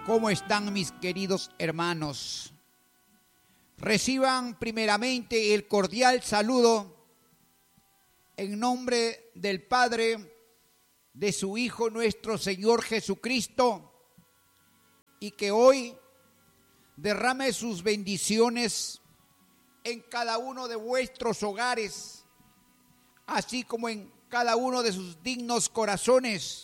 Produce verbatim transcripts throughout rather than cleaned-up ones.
¿Cómo están mis queridos hermanos? Reciban primeramente el cordial saludo en nombre del Padre, de su Hijo nuestro Señor Jesucristo, y que hoy derrame sus bendiciones en cada uno de vuestros hogares, así como en cada uno de sus dignos corazones.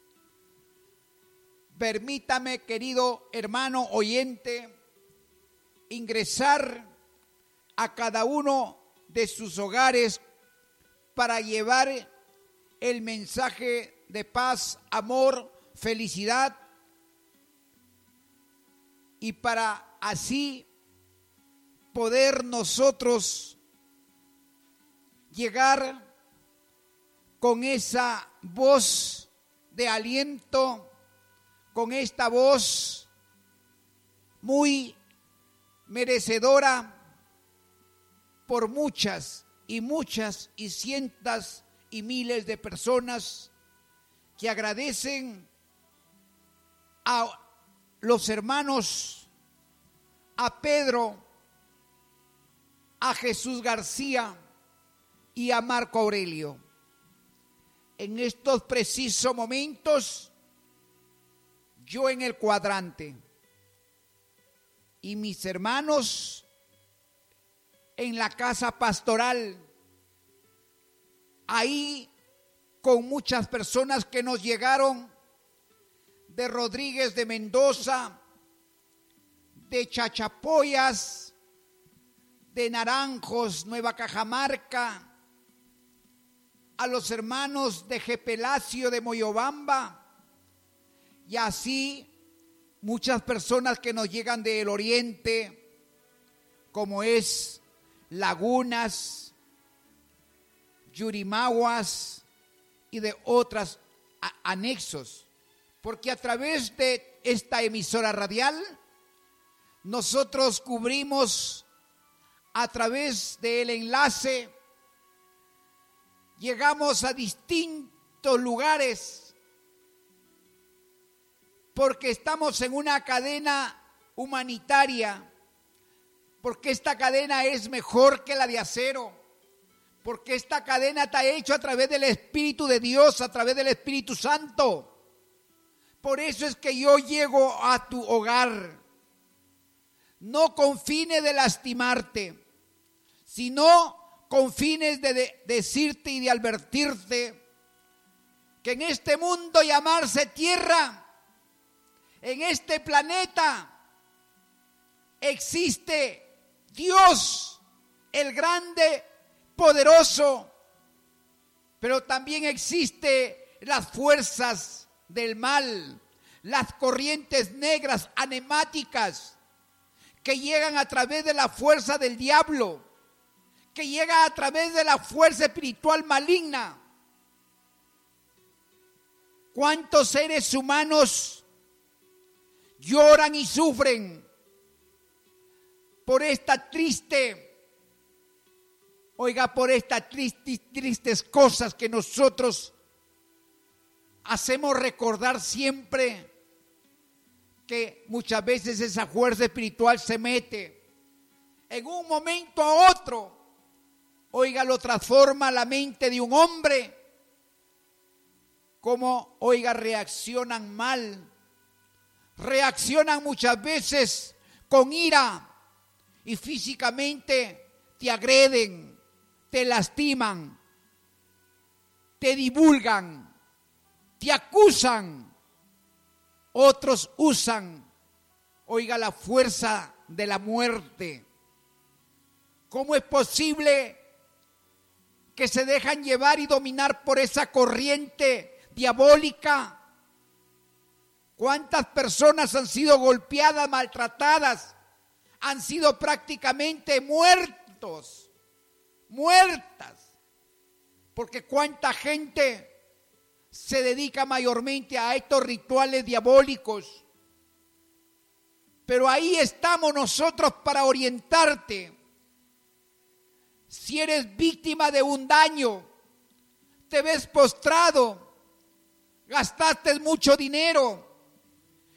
Permítame, querido hermano oyente, ingresar a cada uno de sus hogares para llevar el mensaje de paz, amor, felicidad, y para así poder nosotros llegar con esa voz de aliento, con esta voz muy merecedora por muchas y muchas y cientos y miles de personas que agradecen a los hermanos, a Pedro, a Jesús García y a Marco Aurelio. En estos precisos momentos, yo en el cuadrante y mis hermanos en la casa pastoral, ahí con muchas personas que nos llegaron de Rodríguez de Mendoza, de Chachapoyas, de Naranjos, Nueva Cajamarca, a los hermanos de Jepelacio de Moyobamba, y así muchas personas que nos llegan del oriente, como es Lagunas, Yurimaguas y de otros anexos, porque a través de esta emisora radial nosotros cubrimos a través del enlace, llegamos a distintos lugares, porque estamos en una cadena humanitaria, porque esta cadena es mejor que la de acero, porque esta cadena está hecha a través del Espíritu de Dios, a través del Espíritu Santo. Por eso es que yo llego a tu hogar, no con fines de lastimarte, sino con fines de, de decirte y de advertirte que en este mundo llamarse tierra, en este planeta, existe Dios, el grande, poderoso, pero también existe las fuerzas del mal, las corrientes negras, anemáticas, que llegan a través de la fuerza del diablo, que llegan a través de la fuerza espiritual maligna. ¿Cuántos seres humanos lloran y sufren por esta triste, oiga, por estas tristes, tristes cosas que nosotros hacemos recordar siempre, que muchas veces esa fuerza espiritual se mete en un momento a otro, oiga, lo transforma la mente de un hombre, como, oiga, reaccionan mal, reaccionan muchas veces con ira y físicamente te agreden, te lastiman, te divulgan, te acusan. Otros usan, oiga, la fuerza de la muerte. ¿Cómo es posible que se dejan llevar y dominar por esa corriente diabólica? ¿Cuántas personas han sido golpeadas, maltratadas, han sido prácticamente muertos, muertas? Porque cuánta gente se dedica mayormente a estos rituales diabólicos. Pero ahí estamos nosotros para orientarte. Si eres víctima de un daño, te ves postrado, gastaste mucho dinero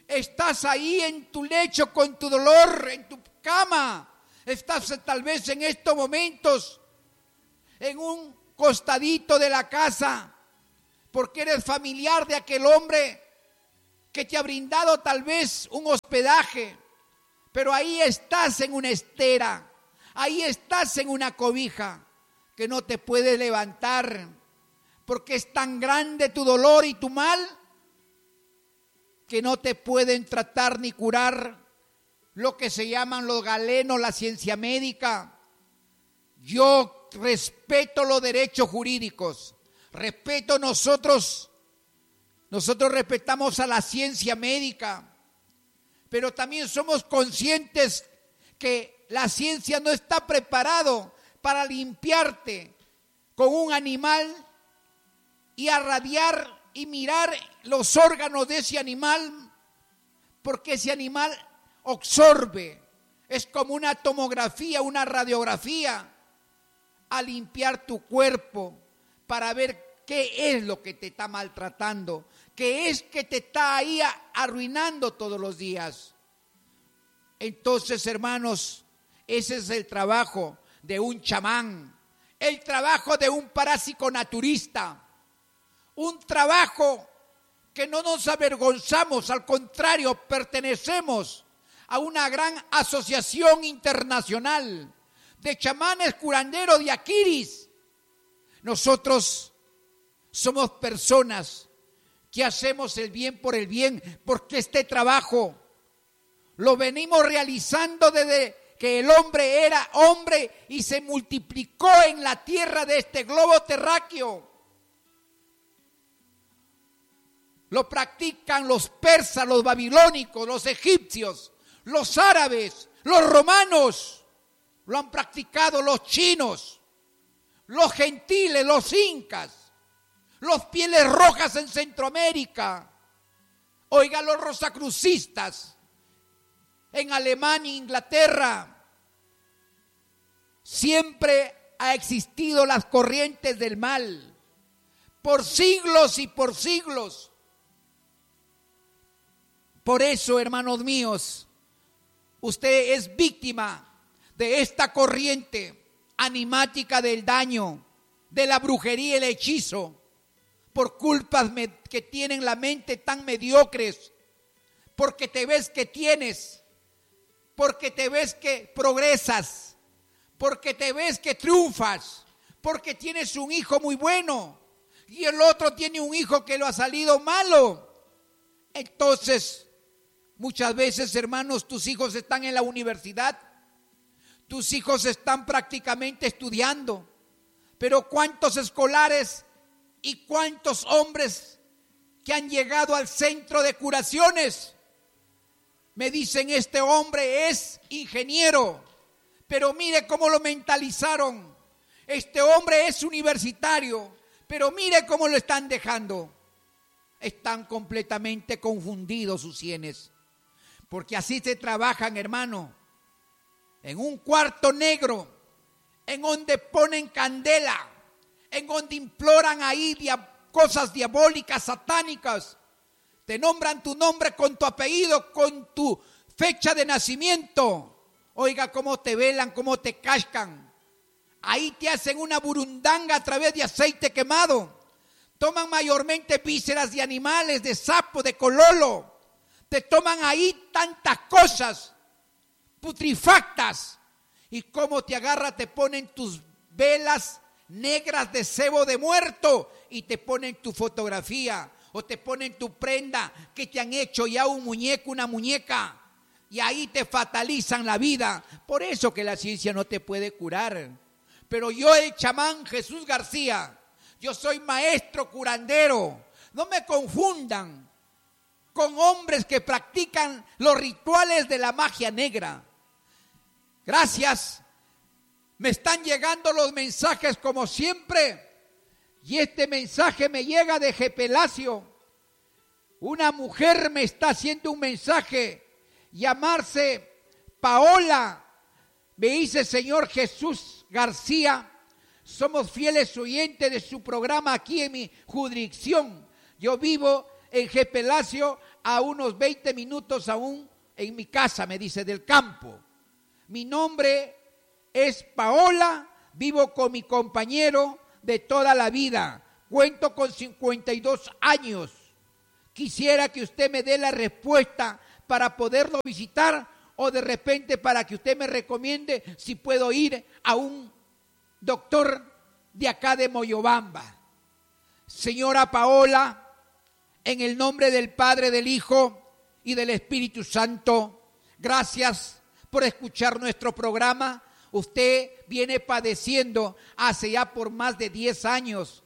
Estás ahí en tu lecho con tu dolor, en tu cama. Estás tal vez en estos momentos en un costadito de la casa, porque eres familiar de aquel hombre que te ha brindado tal vez un hospedaje, pero ahí estás en una estera, ahí estás en una cobija que no te puedes levantar, porque es tan grande tu dolor y tu mal que no te pueden tratar ni curar lo que se llaman los galenos, la ciencia médica. Yo respeto los derechos jurídicos, respeto nosotros, nosotros respetamos a la ciencia médica, pero también somos conscientes que la ciencia no está preparado para limpiarte con un animal y irradiar y mirar los órganos de ese animal, porque ese animal absorbe, es como una tomografía, una radiografía, a limpiar tu cuerpo para ver qué es lo que te está maltratando, qué es que te está ahí arruinando todos los días. Entonces, hermanos, ese es el trabajo de un chamán, el trabajo de un parásito naturista, un trabajo que no nos avergonzamos, al contrario, pertenecemos a una gran asociación internacional de chamanes curanderos de Aquiris. Nosotros somos personas que hacemos el bien por el bien, porque este trabajo lo venimos realizando desde que el hombre era hombre y se multiplicó en la tierra de este globo terráqueo. Lo practican los persas, los babilónicos, los egipcios, los árabes, los romanos. Lo han practicado los chinos, los gentiles, los incas, los pieles rojas en Centroamérica. Oiga, los rosacrucistas en Alemania e Inglaterra. Siempre ha existido las corrientes del mal, por siglos y por siglos. Por eso, hermanos míos, usted es víctima de esta corriente animática del daño, de la brujería y el hechizo, por culpas que tienen la mente tan mediocres, porque te ves que tienes, porque te ves que progresas, porque te ves que triunfas, porque tienes un hijo muy bueno y el otro tiene un hijo que lo ha salido malo. Entonces, muchas veces, hermanos, tus hijos están en la universidad, tus hijos están prácticamente estudiando, pero ¿cuántos escolares y cuántos hombres que han llegado al centro de curaciones me dicen: este hombre es ingeniero, pero mire cómo lo mentalizaron, este hombre es universitario, pero mire cómo lo están dejando? Están completamente confundidos sus sienes, porque así se trabajan, hermano, en un cuarto negro, en donde ponen candela, en donde imploran ahí dia- cosas diabólicas, satánicas. Te nombran tu nombre con tu apellido, con tu fecha de nacimiento. Oiga cómo te velan, cómo te cascan. Ahí te hacen una burundanga a través de aceite quemado. Toman mayormente vísceras de animales, de sapo, de cololo. Te toman ahí tantas cosas putrefactas, y cómo te agarra, te ponen tus velas negras de cebo de muerto y te ponen tu fotografía o te ponen tu prenda que te han hecho ya un muñeco, una muñeca, y ahí te fatalizan la vida. Por eso que la ciencia no te puede curar. Pero yo, el chamán Jesús García, yo soy maestro curandero. No me confundan con hombres que practican los rituales de la magia negra. Gracias, me están llegando los mensajes como siempre, y este mensaje me llega de Gepelacio. Una mujer me está haciendo un mensaje, llamarse Paola. Me dice: señor Jesús García, somos fieles oyentes de su programa aquí en mi jurisdicción. Yo vivo en Gepelacio, a unos veinte minutos aún en mi casa, me dice, del campo. Mi nombre es Paola, vivo con mi compañero de toda la vida. Cuento con cincuenta y dos años. Quisiera que usted me dé la respuesta para poderlo visitar o de repente para que usted me recomiende si puedo ir a un doctor de acá de Moyobamba. Señora Paola, en el nombre del Padre, del Hijo y del Espíritu Santo, gracias por escuchar nuestro programa. Usted viene padeciendo hace ya por más de diez años.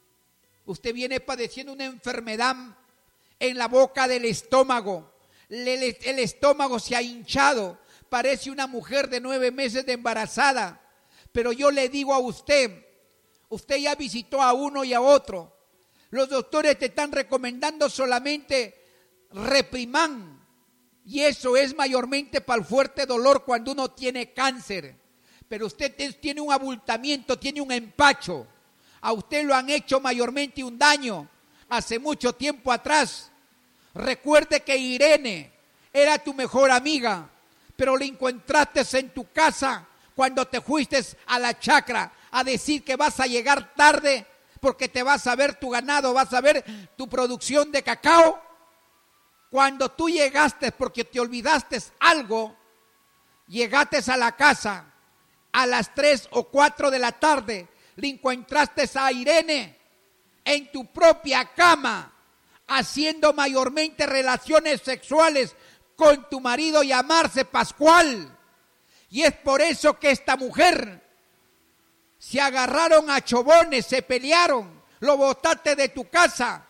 Usted viene padeciendo una enfermedad en la boca del estómago. El estómago se ha hinchado, parece una mujer de nueve meses de embarazada. Pero yo le digo a usted, usted ya visitó a uno y a otro. Los doctores te están recomendando solamente Reprimán. Y eso es mayormente para el fuerte dolor cuando uno tiene cáncer. Pero usted tiene un abultamiento, tiene un empacho. A usted lo han hecho mayormente un daño hace mucho tiempo atrás. Recuerde que Irene era tu mejor amiga, pero la encontraste en tu casa cuando te fuiste a la chacra a decir que vas a llegar tarde porque te vas a ver tu ganado, vas a ver tu producción de cacao. Cuando tú llegaste porque te olvidaste algo, llegaste a la casa a las tres o cuatro de la tarde, le encontraste a Irene en tu propia cama, haciendo mayormente relaciones sexuales con tu marido, llamarse Pascual. Y es por eso que esta mujer se agarraron a chobones, se pelearon, lo botaste de tu casa.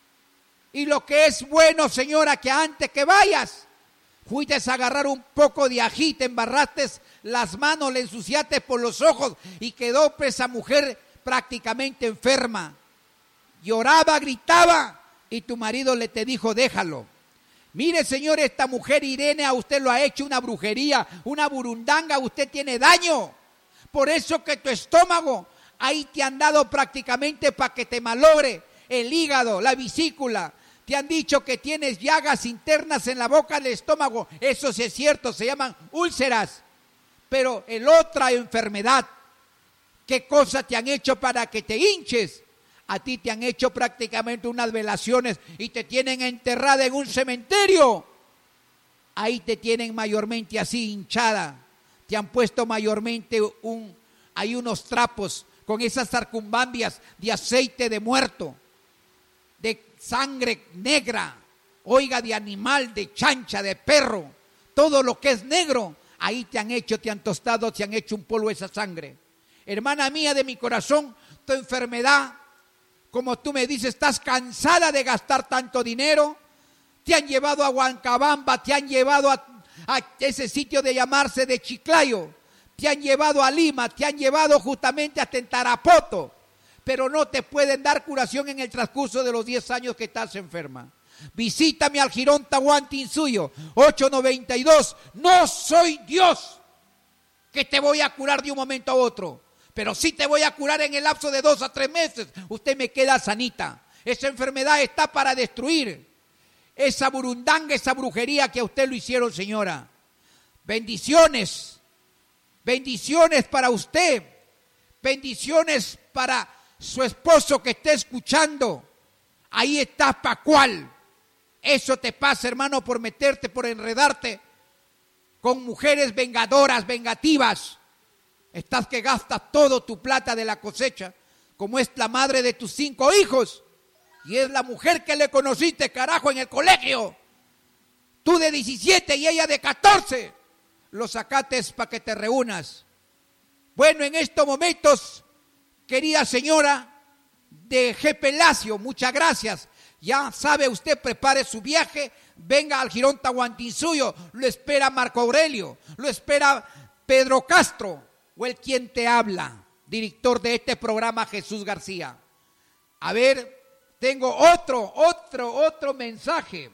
Y lo que es bueno, señora, que antes que vayas, fuiste a agarrar un poco de ají, te embarraste las manos, le ensuciaste por los ojos y quedó pues esa mujer prácticamente enferma. Lloraba, gritaba y tu marido le te dijo, déjalo. Mire, señor, esta mujer Irene a usted lo ha hecho una brujería, una burundanga, usted tiene daño. Por eso que tu estómago ahí te han dado prácticamente para que te malogre el hígado, la vesícula. Te han dicho que tienes llagas internas en la boca del estómago. Eso sí es cierto, se llaman úlceras. Pero el otra enfermedad, ¿qué cosa te han hecho para que te hinches? A ti te han hecho prácticamente unas velaciones y te tienen enterrada en un cementerio. Ahí te tienen mayormente así hinchada. Te han puesto mayormente un, hay unos trapos con esas sarcumbambias de aceite de muerto, de sangre negra, oiga, de animal, de chancha, de perro, todo lo que es negro, ahí te han hecho, te han tostado, te han hecho un polvo esa sangre. Hermana mía de mi corazón, tu enfermedad, como tú me dices, estás cansada de gastar tanto dinero, te han llevado a Huancabamba, te han llevado a, a ese sitio de llamarse de Chiclayo, te han llevado a Lima, te han llevado justamente hasta en Tarapoto, pero no te pueden dar curación en el transcurso de los diez años que estás enferma. Visítame al Jirón Tahuantinsuyo, ocho noventa y dos. No soy Dios que te voy a curar de un momento a otro, pero sí te voy a curar en el lapso de dos a tres meses. Usted me queda sanita. Esa enfermedad está para destruir esa burundanga, esa brujería que a usted lo hicieron, señora. Bendiciones, bendiciones para usted, bendiciones para su esposo que esté escuchando. Ahí está Pascual. Eso te pasa, hermano, por meterte, por enredarte con mujeres vengadoras, vengativas. Estás que gastas todo tu plata de la cosecha, como es la madre de tus cinco hijos. Y es la mujer que le conociste, carajo, en el colegio. Tú de diecisiete y ella de catorce. Los sacates para que te reúnas. Bueno, en estos momentos, querida señora de G. Pelacio, muchas gracias. Ya sabe usted, prepare su viaje, venga al Jirón Tahuantinsuyo, lo espera Marco Aurelio, lo espera Pedro Castro, o el quien te habla, director de este programa, Jesús García. A ver, tengo otro, otro, otro mensaje.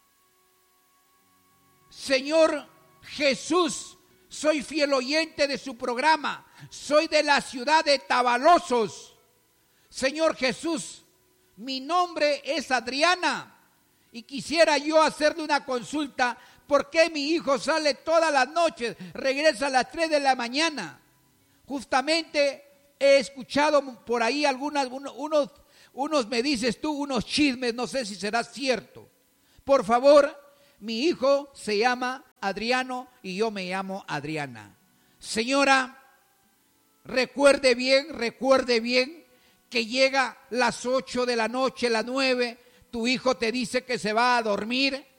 Señor Jesús, soy fiel oyente de su programa, soy de la ciudad de Tabalozos. Señor Jesús, mi nombre es Adriana Y quisiera yo hacerle una consulta, ¿por qué mi hijo sale todas las noches, regresa a las tres de la mañana? Justamente he escuchado por ahí algunas, unos, unos me dices tú, unos chismes, no sé si será cierto. Por favor, mi hijo se llama Adriano y yo me llamo Adriana. Señora, recuerde bien, recuerde bien que llega las ocho de la noche, las nueve, tu hijo te dice que se va a dormir